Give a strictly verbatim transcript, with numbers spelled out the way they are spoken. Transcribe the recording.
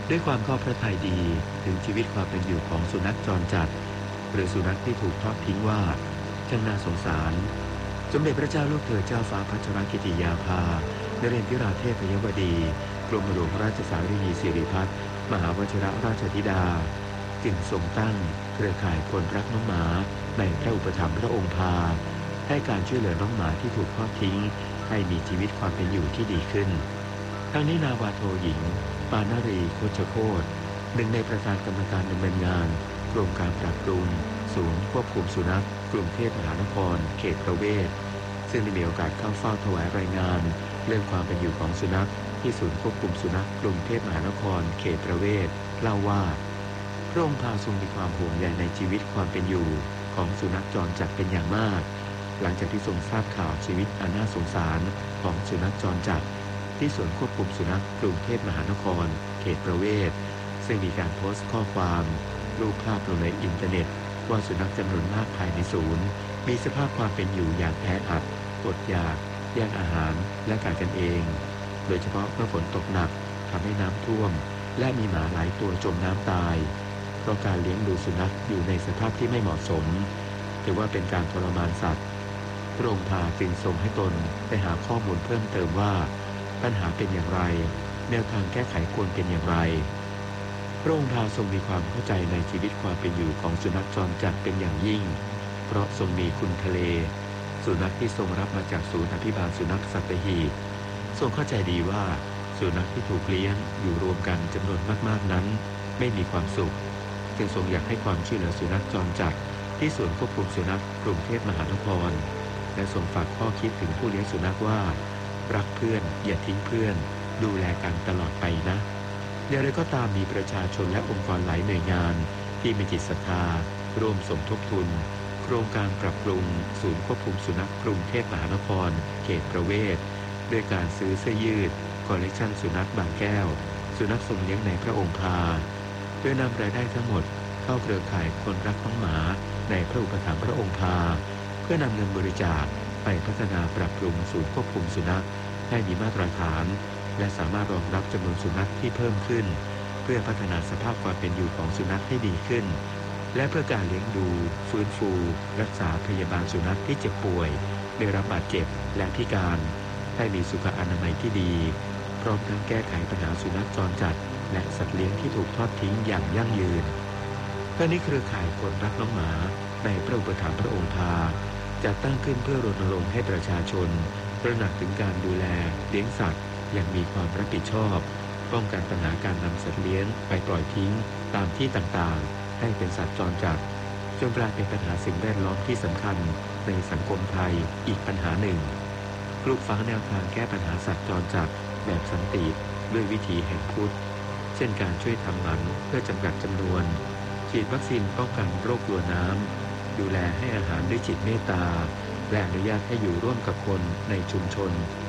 ด้วยความเข้าพระทัยดีถึงชีวิตความเป็นอยู่ของสุนัขจรจัดหรือสุนัขที่ถูกทอดทิ้งว่าช่างน่าสงสารสมเด็จพระเจ้าลูกเธอเจ้าฟ้าพัชรกิติยาภานเรนทิราเทพยวดีกรมหลวงราชสารีสิริพัฒน์มหาวชิรราชธิดาจึงทรงตั้งเครือข่ายคนรักน้องหมาในพระอุปถัมภ์พระองค์พาให้การช่วยเหลือน้องหมาที่ถูกทอดทิ้งให้มีชีวิตความเป็นอยู่ที่ดีขึ้นทั้งนี้นาวาโทหญิงปานารีโคชโคตหนึ่งในประธานกรรมการดำเนินงานโครงการปรับปรุงศูนย์ควบคุมสุนัขกรุงเทพมหานครเขตประเวศซึ่งได้มีโอกาสเข้าเฝ้าถวายรายงานเรื่องความเป็นอยู่ของสุนัขที่ศูนย์ควบคุมสุนัขกรุงเทพมหานครเขตประเวศเล่าว่าพระองค์พาทรงมีความห่วงใยในชีวิตความเป็นอยู่ของสุนัขจรจัดเป็นอย่างมากหลังจากที่ทรงทราบข่าวชีวิตอันน่าสงสารของสุนัขจรจัดที่ศูนย์ควบคุมสุนัขกรุงเทพมหานครเขตประเวศซึ่งมีการโพสต์ข้อความรูปภาพลงในอินเทอร์เน็ตว่าสุนัขจำนวนมากภายในศูนย์มีสภาพความเป็นอยู่อย่างแออัดอดอยากแย่งอาหารและกัดกันเองโดยเฉพาะเมื่อฝนตกหนักทำให้น้ำท่วมและมีหมาหลายตัวจมน้ำตายเพราะการเลี้ยงดูสุนัขอยู่ในสภาพที่ไม่เหมาะสมถือว่าเป็นการทรมานสัตว์พระองค์พาจึงทรงให้ตนไปหาข้อมูลเพิ่มเติมว่าปัญหาเป็นอย่างไรแนวทางแก้ไขควรเป็นอย่างไรพระองค์พาทรงมีความเข้าใจในชีวิตความเป็นอยู่ของสุนัขจรจัดเป็นอย่างยิ่งเพราะทรงมีคุณทะเลสุนัขที่ทรงรับมาจากศูนย์อภิบาลสุนัขสัตหีบทรงเข้าใจดีว่าสุนัขที่ถูกเลี้ยงอยู่รวมกันจำนวนมากๆนั้นไม่มีความสุขจึงทรงอยากให้ความช่วยเหลือสุนัขจรจัดที่ศูนย์ควบคุมสุนัขกรุงเทพมหานครและทรงฝากข้อคิดถึงผู้เลี้ยงสุนัขว่ารักเพื่อนอย่าทิ้งเพื่อนดูแลกันตลอดไปนะอย่างไรก็ตามมีประชาชนและองค์กรหลายหน่วยงานที่มีจิตศรัทธาร่วมสมทบทุนโครงการปรับปรุงศูนย์ควบคุมสุนัขกรุงเทพมหานครเขตประเวศด้วยการซื้อเสื้อยืดคอลเลกชันสุนัขบางแก้วสุนัขทรงเลี้ยงในพระองค์พาเพื่อนำรายได้ทั้งหมดเข้าเครือข่ายคนรักน้องหมาในพระอุปถัมภ์พระองค์พาเพื่อนำเงินบริจาคไปพัฒนาปรับปรุงศูนย์ควบคุมสุนัขให้มีมาตรฐานและสามารถรองรับจำนวนสุนัขที่เพิ่มขึ้นเพื่อพัฒนาสภาพความเป็นอยู่ของสุนัขให้ดีขึ้นและเพื่อการเลี้ยงดูฟื้นฟูรักษาพยาบาลสุนัขที่เจ็บป่วยได้รับบาดเจ็บและพิการให้มีสุขอนามัยที่ดีพร้อมทั้งแก้ไขปัญหาสุนัขจรจัดและสัตว์เลี้ยงที่ถูกทอดทิ้งอย่างยั่งยืนทั้งนี้เครือข่ายคนรักน้องหมาในพระอุปถัมภ์พระองค์พาจัดตั้งขึ้นเพื่อรณรงค์ให้ประชาชนตระหนักถึงการดูแลเลี้ยงสัตว์อย่างมีความรับผิดชอบป้องกันปัญหาการนำสัตว์เลี้ยงไปปล่อยทิ้งตามที่ต่างๆให้เป็นสัตว์จรจัดจนกลายเป็นปัญหาสิ่งแวดล้อมที่สำคัญในสังคมไทยอีกปัญหาหนึ่งปลูกฝังแนวทางแก้ปัญหาสัตว์จรจัดแบบสันติด้วยวิธีแห่งพุทธเช่นการช่วยทำหมันเพื่อจำกัดจำนวนฉีดวัคซีนป้องกันโรคกลัวน้ำดูแลให้อาหารด้วยจิตเมตตาและอนุญาตให้อยู่ร่วมกับคนในชุมชน